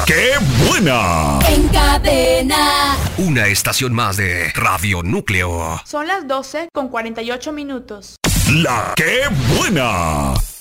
¡Qué buena! En cadena. Una estación más de Radio Núcleo. Son las 12:48. ¡La Qué buena!